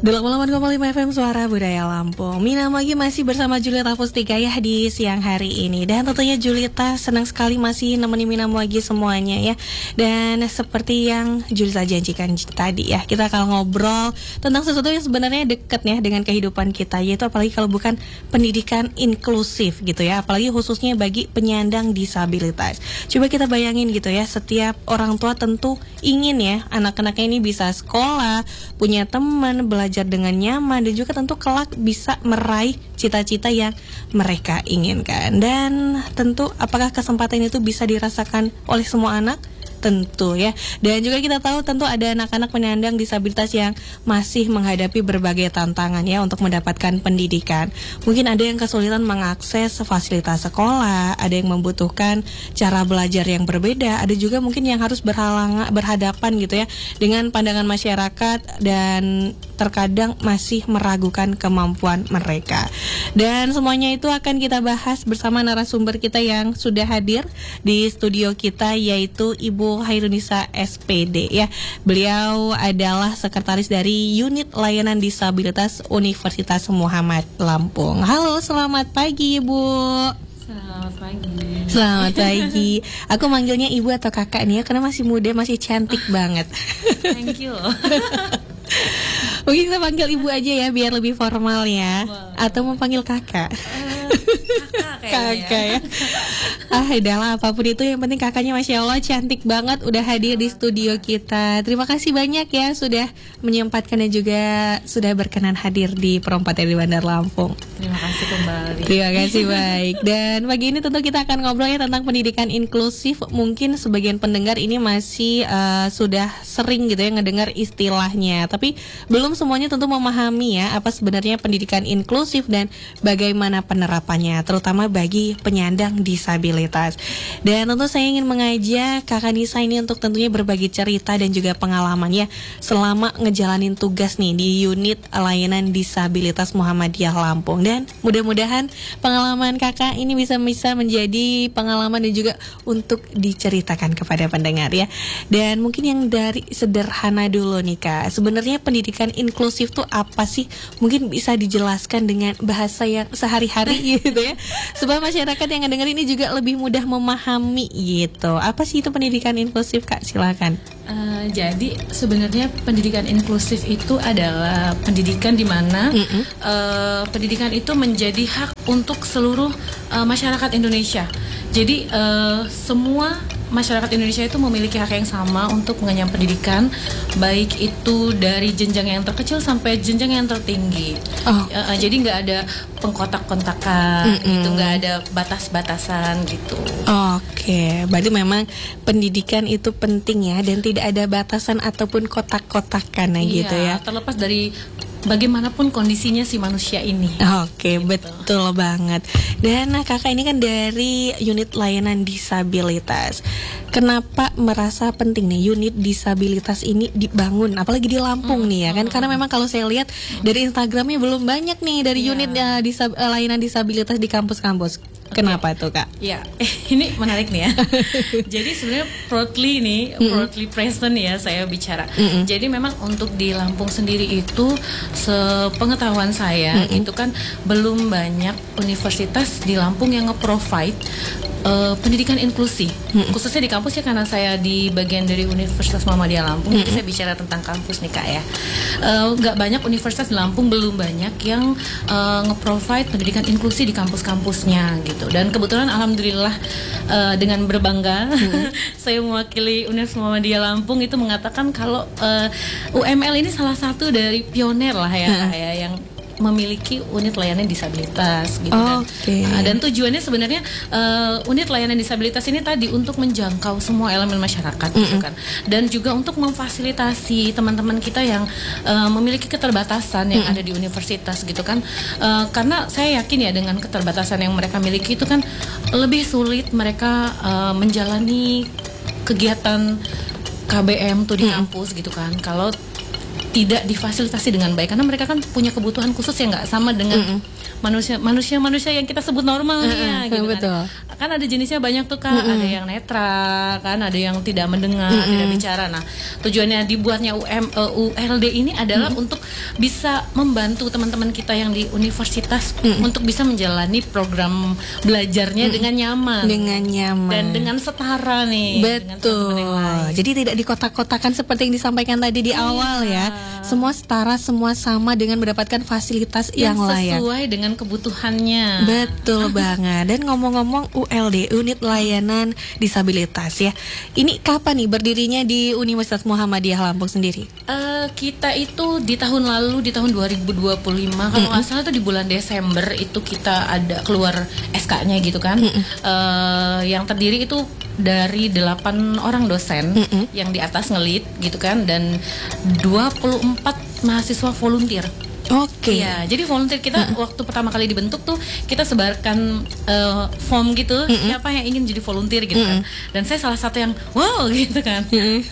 88,5 FM Suara Budaya Lampung. Mina lagi masih bersama Julita Pustika ya di siang hari ini. Dan tentunya Julita senang sekali masih nemenin Mina lagi semuanya ya. Dan seperti yang Julita janjikan tadi ya, kita akan ngobrol tentang sesuatu yang sebenarnya dekat ya dengan kehidupan kita, yaitu apalagi kalau bukan pendidikan inklusif gitu ya, apalagi khususnya bagi penyandang disabilitas. Coba kita bayangin gitu ya, setiap orang tua tentu ingin ya anak-anaknya ini bisa sekolah, punya teman, belajar dengan nyaman, dan juga tentu kelak bisa meraih cita-cita yang mereka inginkan. Dan tentu apakah kesempatan itu bisa dirasakan oleh semua anak? Tentu ya. Dan juga kita tahu tentu ada anak-anak penyandang disabilitas yang masih menghadapi berbagai tantangan ya untuk mendapatkan pendidikan. Mungkin ada yang kesulitan mengakses fasilitas sekolah, ada yang membutuhkan cara belajar yang berbeda, ada juga mungkin yang harus berhadapan gitu ya dengan pandangan masyarakat dan terkadang masih meragukan kemampuan mereka. Dan semuanya itu akan kita bahas bersama narasumber kita yang sudah hadir di studio kita, yaitu Ibu Hairunisa SPD ya. Beliau adalah sekretaris dari Unit Layanan Disabilitas Universitas Muhammad Lampung. Halo, selamat pagi Ibu. Selamat pagi. Selamat pagi. Aku manggilnya Ibu atau Kakak nih ya, karena masih muda, masih cantik banget. Thank you. Mungkin kita panggil Ibu aja ya biar lebih formal ya. Atau mau panggil Kakak? Kakak ya. Udahlah, apapun itu yang penting kakaknya Masya Allah cantik banget udah hadir di studio kita. Terima kasih banyak ya sudah menyempatkan dan juga sudah berkenan hadir di Perompak dari Bandar Lampung. Terima kasih kembali. Terima kasih, baik. Dan pagi ini tentu kita akan ngobrolnya tentang pendidikan inklusif. Mungkin sebagian pendengar ini masih sudah sering gitu ya ngedengar istilahnya, tapi belum semuanya tentu memahami ya apa sebenarnya pendidikan inklusif dan bagaimana penerapannya, terutama bagi penyandang disabilitas. Dan tentu saya ingin mengajak Kakak Nisa ini untuk tentunya berbagi cerita dan juga pengalamannya selama ngejalanin tugas nih di Unit Layanan Disabilitas Muhammadiyah Lampung. Dan mudah-mudahan pengalaman Kakak ini bisa menjadi pengalaman dan juga untuk diceritakan kepada pendengar ya. Dan mungkin yang dari sederhana dulu nih Kak, sebenarnya pendidikan inklusif tuh apa sih? Mungkin bisa dijelaskan dengan bahasa yang sehari-hari gitu ya, supaya masyarakat yang ngedenger ini juga lebih mudah memahami gitu. Apa sih itu pendidikan inklusif Kak? Silakan. Jadi sebenarnya pendidikan inklusif itu adalah pendidikan di mana pendidikan itu menjadi hak untuk seluruh masyarakat Indonesia. Jadi semua masyarakat Indonesia itu memiliki hak yang sama untuk mengenyam pendidikan, baik itu dari jenjang yang terkecil sampai jenjang yang tertinggi. Jadi nggak ada pengkotak-kontakan, gitu, nggak ada batas-batasan gitu. Oke, berarti memang pendidikan itu penting ya, dan tidak ada batasan ataupun kotak-kotakan gitu ya. Terlepas dari bagaimanapun kondisinya si manusia ini. Oke, gitu. Betul banget. Dan Kakak ini kan dari Unit Layanan Disabilitas. Kenapa merasa penting nih unit disabilitas ini dibangun, apalagi di Lampung nih ya kan? Karena memang kalau saya lihat dari Instagramnya belum banyak nih dari unit layanan disabilitas di kampus-kampus. Kenapa tuh Kak? Ya, ini menarik nih ya. Jadi sebenarnya proudly present ya saya bicara. Jadi memang untuk di Lampung sendiri itu, sepengetahuan saya itu kan belum banyak universitas di Lampung yang nge-provide pendidikan inklusi, khususnya di kampus ya, karena saya di bagian dari Universitas Muhammadiyah Lampung, jadi saya bicara tentang kampus nih Kak ya. Nggak banyak universitas di Lampung, belum banyak yang nge-provide pendidikan inklusi di kampus-kampusnya gitu. Dan kebetulan alhamdulillah dengan berbangga saya mewakili Universitas Muhammadiyah Lampung itu mengatakan kalau UML ini salah satu dari pioner lah ya, yang memiliki unit layanan disabilitas gitu. Dan tujuannya sebenarnya unit layanan disabilitas ini tadi untuk menjangkau semua elemen masyarakat gitu kan, dan juga untuk memfasilitasi teman-teman kita yang memiliki keterbatasan yang ada di universitas gitu kan, karena saya yakin ya dengan keterbatasan yang mereka miliki itu kan lebih sulit mereka menjalani kegiatan KBM tuh di kampus gitu kan, kalau tidak difasilitasi dengan baik karena mereka kan punya kebutuhan khusus yang nggak sama dengan manusia yang kita sebut normalnya gitu betul. Kan ada jenisnya banyak tuh Kak, ada yang netra kan, ada yang tidak mendengar, tidak bicara. Nah, tujuannya dibuatnya ULD ini adalah untuk bisa membantu teman-teman kita yang di universitas untuk bisa menjalani program belajarnya dengan nyaman dan dengan setara nih. Betul. Jadi tidak dikotak-kotakan seperti yang disampaikan tadi di awal ya. Semua setara, semua sama dengan mendapatkan fasilitas yang layak sesuai dengan kebutuhannya. Betul banget. Dan ngomong-ngomong ULD, Unit Layanan Disabilitas ya. Ini kapan nih berdirinya di Universitas Muhammadiyah Lampung sendiri? Kita itu di tahun lalu, di tahun 2025 kalau nggak salah itu di bulan Desember itu kita ada keluar SK-nya gitu kan. Yang terdiri itu dari 8 orang dosen yang di atas ngelit gitu kan, dan 24 mahasiswa volunteer. Oke. Ya, jadi volunteer kita waktu pertama kali dibentuk tuh kita sebarkan form gitu, siapa yang ingin jadi volunteer gitu kan. Dan saya salah satu yang wow gitu kan.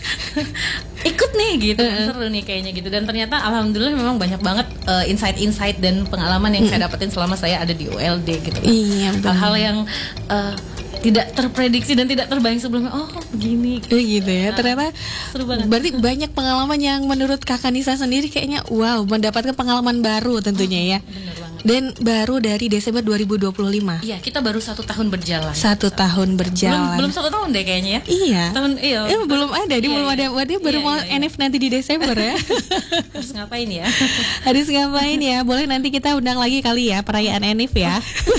Ikut nih gitu, seru nih kayaknya gitu. Dan ternyata alhamdulillah memang banyak banget insight-insight dan pengalaman yang saya dapetin selama saya ada di ULD gitu kan. Iya, hal-hal yang tidak terprediksi dan tidak terbayang sebelumnya. Oh begini gitu ya. Ternyata seru banget. Berarti banyak pengalaman yang menurut Kakak Nisa sendiri kayaknya wow, mendapatkan pengalaman baru tentunya ya. Bener banget. Dan baru dari Desember 2025. Iya, kita baru 1 tahun berjalan. 1 tahun berjalan. Belum 1 tahun deh kayaknya ya. Iya. Iya. Belum ada. Dia belum ada. Dia baru mau NF nanti di Desember ya. Harus ngapain ya? Harus ngapain ya? Boleh nanti kita undang lagi kali ya perayaan NF ya.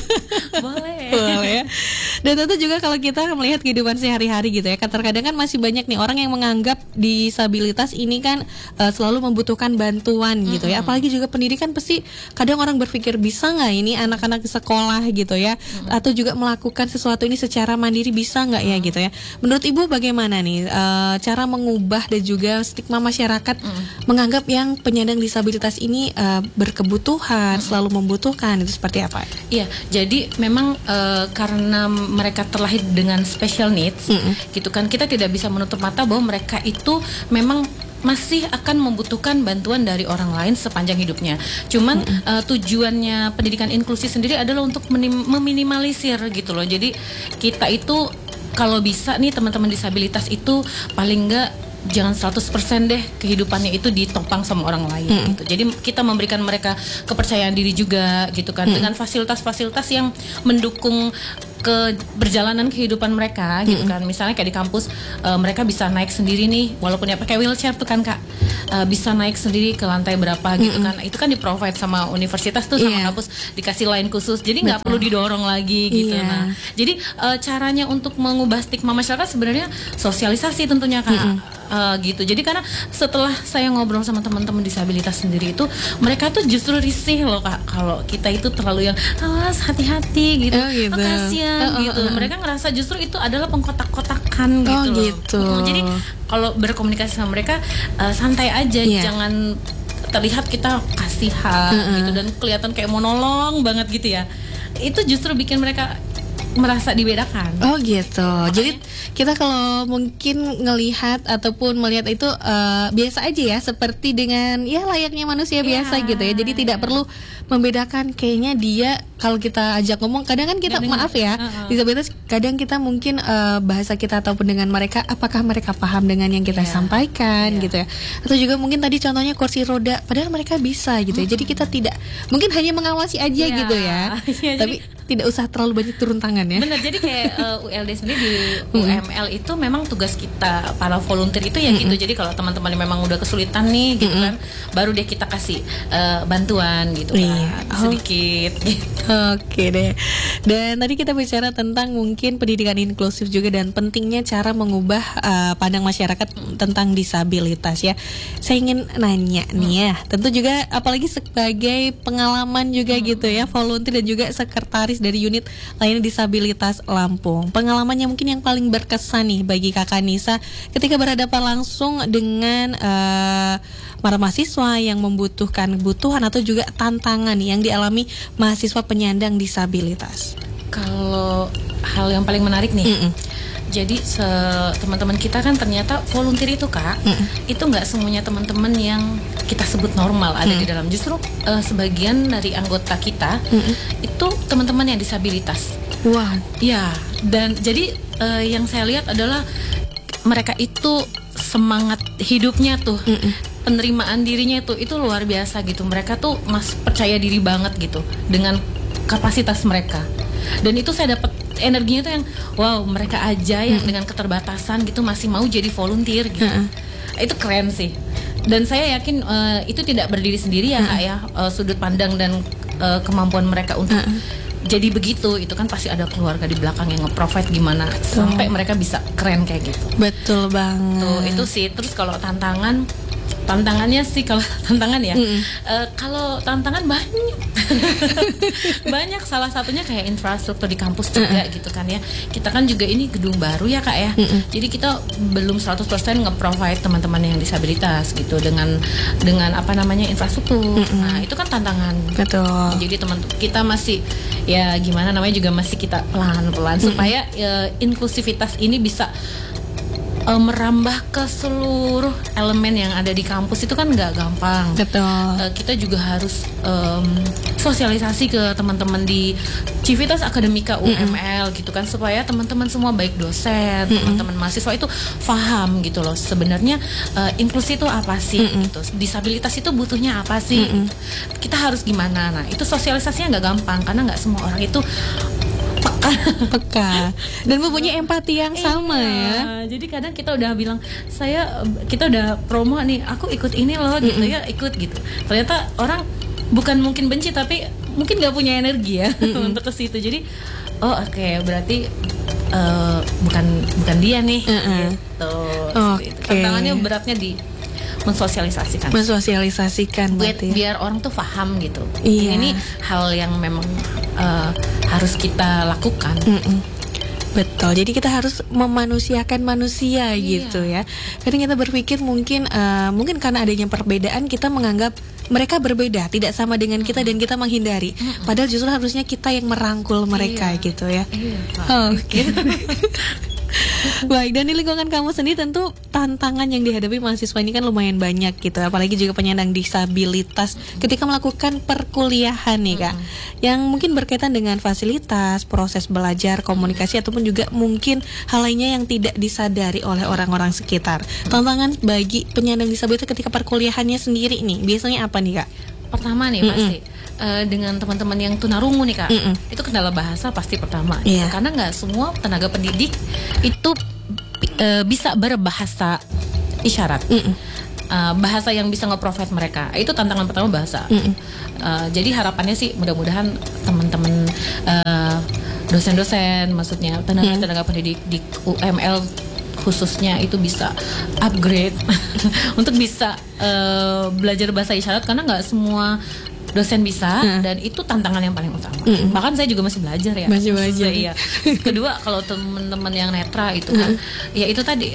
Boleh. Dan tentu juga kalau kita melihat kehidupan sehari-hari gitu ya, terkadang kan masih banyak nih orang yang menganggap disabilitas ini kan selalu membutuhkan bantuan gitu ya. Apalagi juga pendidikan, pasti kadang orang berpikir bisa nggak ini anak-anak sekolah gitu ya, atau juga melakukan sesuatu ini secara mandiri bisa nggak ya gitu ya. Menurut Ibu bagaimana nih cara mengubah dan juga stigma masyarakat menganggap yang penyandang disabilitas ini berkebutuhan, selalu membutuhkan, itu seperti apa? Iya, jadi memang karena mereka terlahir dengan special needs gitu kan, kita tidak bisa menutup mata bahwa mereka itu memang masih akan membutuhkan bantuan dari orang lain sepanjang hidupnya. Cuman tujuannya pendidikan inklusif sendiri adalah untuk meminimalisir gitu loh. Jadi kita itu kalau bisa nih teman-teman disabilitas itu paling enggak jangan 100% deh kehidupannya itu ditopang sama orang lain gitu. Jadi kita memberikan mereka kepercayaan diri juga gitu kan, dengan fasilitas-fasilitas yang mendukung keberjalanan kehidupan mereka gitu kan. Misalnya kayak di kampus mereka bisa naik sendiri nih, walaupun ya pakai wheelchair tuh kan Kak, bisa naik sendiri ke lantai berapa gitu kan. Itu kan di-provide sama universitas tuh, sama kampus dikasih line khusus, jadi nggak perlu didorong lagi gitu. Nah, jadi caranya untuk mengubah stigma masyarakat sebenarnya sosialisasi tentunya Kak. Gitu. Jadi karena setelah saya ngobrol sama teman-teman disabilitas sendiri itu, mereka tuh justru risih loh Kak kalau kita itu terlalu yang awas hati-hati gitu. Kasihan gitu. Mereka ngerasa justru itu adalah pengkotak-kotakan gitu loh. Gitu. Jadi kalau berkomunikasi sama mereka santai aja, jangan terlihat kita kasihan gitu dan kelihatan kayak monolong banget gitu ya. Itu justru bikin mereka merasa dibedakan. Oh gitu. Jadi kita kalau mungkin ngelihat ataupun melihat itu biasa aja ya, seperti dengan ya layaknya manusia biasa gitu ya. Jadi tidak perlu membedakan. Kayaknya dia kalau kita ajak ngomong, kadang kan kita maaf ya, disabilitas kadang kita mungkin bahasa kita ataupun dengan mereka, apakah mereka paham dengan yang kita sampaikan gitu ya. Atau juga mungkin tadi contohnya kursi roda, padahal mereka bisa gitu ya. Jadi kita tidak mungkin hanya mengawasi aja gitu ya. Tapi tidak usah terlalu banyak turun tangan ya. Benar, jadi kayak ULD sendiri di UML itu memang tugas kita para volunteer itu ya gitu. Jadi kalau teman-teman memang udah kesulitan nih gitu kan, baru deh kita kasih bantuan gitu kan, sedikit gitu. Oke deh. Dan tadi kita bicara tentang mungkin pendidikan inklusif juga dan pentingnya cara mengubah pandang masyarakat tentang disabilitas ya. Saya ingin nanya nih ya, tentu juga apalagi sebagai pengalaman juga gitu ya, volunteer dan juga sekretaris dari unit layanan disabilitas Lampung. Pengalamannya mungkin yang paling berkesan nih bagi Kakak Nisa ketika berhadapan langsung dengan para mahasiswa yang membutuhkan kebutuhan atau juga tantangan yang dialami mahasiswa penyandang disabilitas. Kalau hal yang paling menarik nih, Jadi teman-teman kita kan ternyata volunteer itu Kak, itu nggak semuanya teman-teman yang kita sebut normal ada di dalam. Justru sebagian dari anggota kita itu teman-teman yang disabilitas. Wah, ya. Dan jadi yang saya lihat adalah mereka itu semangat hidupnya tuh, penerimaan dirinya itu luar biasa gitu. Mereka tuh percaya diri banget gitu dengan kapasitas mereka. Dan itu saya dapat energinya tuh yang wow, mereka aja yang dengan keterbatasan gitu masih mau jadi volunteer gitu. Itu keren sih. Dan saya yakin itu tidak berdiri sendiri ya Kak ya, sudut pandang dan kemampuan mereka untuk jadi begitu, itu kan pasti ada keluarga di belakang yang nge-provide gimana sampai mereka bisa keren kayak gitu. Betul banget. Tuh, itu sih. Terus kalau tantangannya sih, kalau tantangan ya, kalau tantangan banyak. Banyak, salah satunya kayak infrastruktur di kampus juga gitu kan ya. Kita kan juga ini gedung baru ya Kak ya. Jadi kita belum 100% nge-provide teman-teman yang disabilitas gitu dengan apa namanya infrastruktur. Nah, itu kan tantangan. Betul. Jadi teman kita masih ya gimana namanya juga masih kita pelan-pelan supaya inklusivitas ini bisa merambah ke seluruh elemen yang ada di kampus. Itu kan nggak gampang. Betul. Kita juga harus sosialisasi ke teman-teman di Civitas Akademika UML gitu kan, supaya teman-teman semua baik dosen, teman-teman mahasiswa itu paham gitu loh. Sebenarnya inklusi itu apa sih gitu. Disabilitas itu butuhnya apa sih? Kita harus gimana? Nah, itu sosialisasinya nggak gampang karena nggak semua orang itu peka dan mempunyai empati yang sama ya. Jadi kadang kita udah bilang kita udah promo nih, aku ikut ini loh gitu ya, ikut gitu. Ternyata orang bukan mungkin benci tapi mungkin nggak punya energi ya untuk ke situ. Jadi oke, berarti bukan dia nih gitu. Tantangannya beratnya di mensosialisasikan biar orang tuh paham gitu. Iya. Ini hal yang memang harus kita lakukan. Betul. Jadi kita harus memanusiakan manusia gitu ya. Kadang kita berpikir mungkin karena adanya perbedaan kita menganggap mereka berbeda, tidak sama dengan kita dan kita menghindari. Padahal justru harusnya kita yang merangkul mereka gitu ya. Oke. Baik, dan di lingkungan kamu sendiri tentu tantangan yang dihadapi mahasiswa ini kan lumayan banyak gitu, apalagi juga penyandang disabilitas ketika melakukan perkuliahan nih Kak, yang mungkin berkaitan dengan fasilitas, proses belajar, komunikasi, ataupun juga mungkin hal lainnya yang tidak disadari oleh orang-orang sekitar. Tantangan bagi penyandang disabilitas ketika perkuliahannya sendiri nih, biasanya apa nih Kak? Pertama nih pasti dengan teman-teman yang tunarungu nih Kak, itu kendala bahasa pasti pertama. Karena nggak semua tenaga pendidik itu bisa berbahasa isyarat, bahasa yang bisa nge-provide mereka. Itu tantangan pertama, bahasa. Jadi harapannya sih mudah-mudahan teman-teman dosen-dosen, maksudnya tenaga pendidik di UML khususnya itu bisa upgrade untuk bisa belajar bahasa isyarat, karena nggak semua dosen bisa, dan itu tantangan yang paling utama. Bahkan saya juga masih belajar ya. Masih belajar. Iya. Kedua, kalau teman-teman yang netra itu kan, ya itu tadi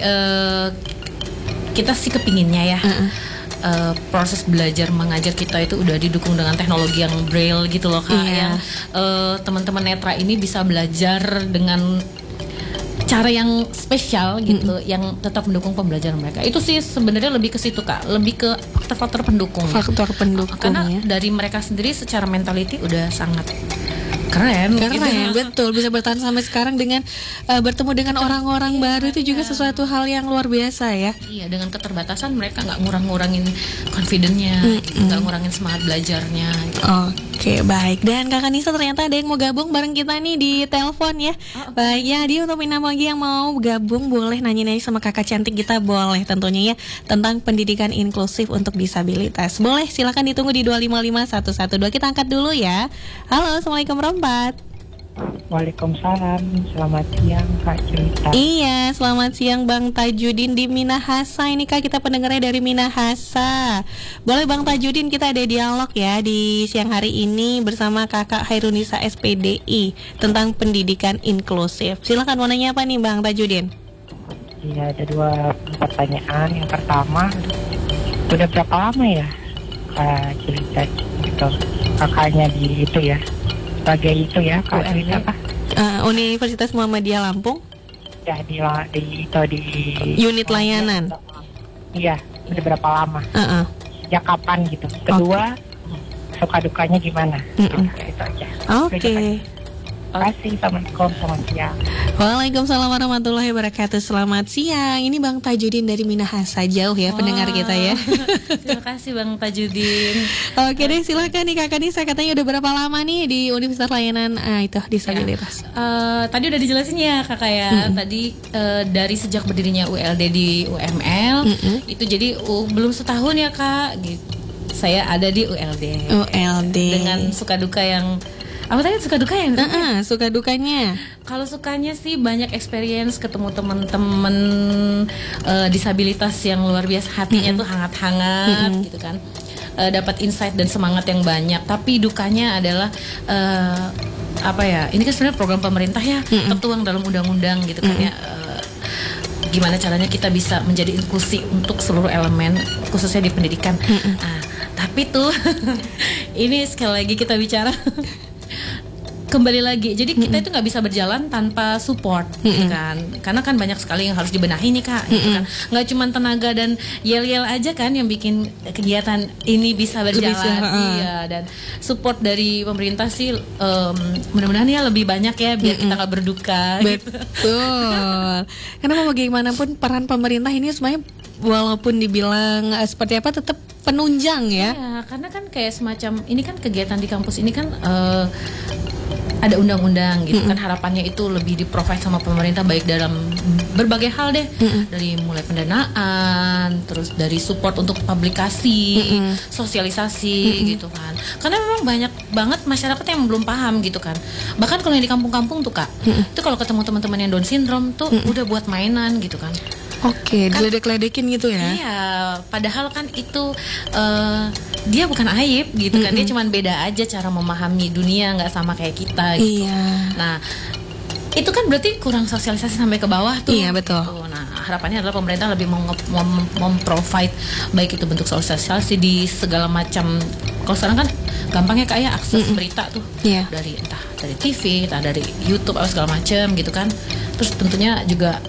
kita sih kepinginnya ya. Proses belajar mengajar kita itu udah didukung dengan teknologi yang braille gitu loh Kak, yang teman-teman netra ini bisa belajar dengan cara yang spesial gitu, yang tetap mendukung pembelajaran mereka. Itu sih sebenarnya lebih ke situ Kak, lebih ke faktor pendukung. Faktor pendukung karena ya. Dari mereka sendiri secara mentality udah sangat keren gitu. Betul, bisa bertahan sampai sekarang dengan bertemu dengan orang-orang baru itu juga sesuatu hal yang luar biasa ya. Iya, dengan keterbatasan mereka nggak ngurang-ngurangin confidence-nya, gitu, nggak ngurangin semangat belajarnya gitu. Oke, baik. Dan Kakak Nisa ternyata ada yang mau gabung bareng kita nih di telepon ya. Baik ya, dia untuk Minam lagi yang mau gabung boleh nanya-nanya sama kakak cantik kita, boleh tentunya ya, tentang pendidikan inklusif untuk disabilitas. Boleh, silakan ditunggu di 255112. Kita angkat dulu ya. Halo, Assalamualaikum Rompat. Waalaikumsalam, selamat siang Kak Cerita. Iya, selamat siang Bang Tajudin di Minahasa. Ini Kak, kita pendengarnya dari Minahasa. Boleh Bang Tajudin, kita ada dialog ya di siang hari ini bersama Kakak Hairunisa SPDI tentang pendidikan inklusif. Silakan, mau nanya apa nih Bang Tajudin? Iya, ada 2 pertanyaan. Yang pertama, udah berapa lama ya Kak Cerita gitu, kakaknya di itu ya, sebagai itu ya Kak Cerita apa? Universitas Muhammadiyah Lampung. aja di unit layanan. Iya, udah berapa lama? Ya kapan gitu. Kedua, suka dukanya gimana? Itu aja. Oke. Terima kasih, Assalamualaikum, selamat siang. Waalaikumsalam warahmatullahi wabarakatuh. Selamat siang. Ini Bang Tajudin dari Minahasa, jauh ya pendengar kita ya. Terima kasih Bang Tajudin. Oke deh, silakan nih Kakak Nisa, katanya udah berapa lama nih di Universitas Layanan itu disabilitas? Tadi udah dijelasin ya Kakak ya. Tadi dari sejak berdirinya ULD di UML itu jadi belum setahun ya Kak. Gitu. Saya ada di ULD. Dengan suka duka yang apa tadi suka duka ya? Suka dukanya. Kalau sukanya sih banyak experience, ketemu teman-teman disabilitas yang luar biasa, hatinya tuh hangat-hangat gitu kan. Dapat insight dan semangat yang banyak. Tapi dukanya adalah apa ya? Ini kan sebenarnya program pemerintah ya, tertuang dalam undang-undang gitu kan ya. Gimana caranya kita bisa menjadi inklusi untuk seluruh elemen, khususnya di pendidikan. Tapi tuh ini sekali lagi kita bicara kembali lagi, jadi kita itu nggak bisa berjalan tanpa support, gitu kan? Karena kan banyak sekali yang harus dibenahi nih Kak, gitu kan? Nggak cuma tenaga dan yel-yel aja kan yang bikin kegiatan ini bisa berjalan, iya. Dan support dari pemerintah sih, mudah-mudahan ya lebih banyak ya, biar kita nggak berduka. Betul. Karena mau bagaimanapun peran pemerintah ini sebenarnya walaupun dibilang seperti apa tetap penunjang ya. Iya, karena kan kayak semacam ini kan kegiatan di kampus ini kan ada undang-undang gitu kan, harapannya itu lebih di-provide sama pemerintah baik dalam berbagai hal deh, dari mulai pendanaan, terus dari support untuk publikasi, sosialisasi gitu kan. Karena memang banyak banget masyarakat yang belum paham gitu kan. Bahkan kalau yang di kampung-kampung tuh Kak, itu kalau ketemu teman-teman yang Down syndrome tuh udah buat mainan gitu kan. Oke, diledek-ledekin gitu ya? Iya, padahal kan itu dia bukan aib gitu kan, dia cuma beda aja cara memahami dunia, nggak sama kayak kita gitu. Iya. Nah, itu kan berarti kurang sosialisasi sampai ke bawah tuh. Iya, betul. Nah, harapannya adalah pemerintah lebih memprovide baik itu bentuk sosialisasi di segala macam. Kalau sekarang kan gampangnya kayak akses berita tuh, dari entah dari TV, entah dari YouTube atau segala macam gitu kan. Terus tentunya juga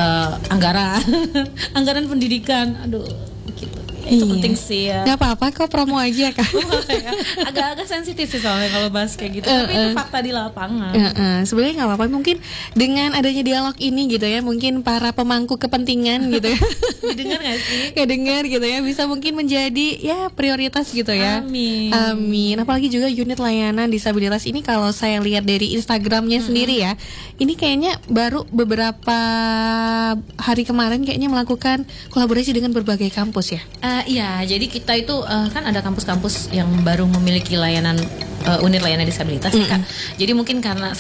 anggaran pendidikan, aduh gitu. Itu penting sih ya. Gak apa-apa kok, promo aja Kak. Agak-agak sensitif sih soalnya kalau bahas kayak gitu. Tapi itu fakta di lapangan. Sebenarnya nggak apa-apa, mungkin dengan adanya dialog ini gitu ya, mungkin para pemangku kepentingan gitu ya. Didengar nggak sih? Kedengar gitu ya, bisa mungkin menjadi ya prioritas gitu ya. Amin. Apalagi juga unit layanan disabilitas ini kalau saya lihat dari Instagramnya sendiri ya, ini kayaknya baru beberapa hari kemarin kayaknya melakukan kolaborasi dengan berbagai kampus ya. Iya, jadi kita itu kan ada kampus-kampus yang baru memiliki layanan unit layanan disabilitas kan. Jadi mungkin karena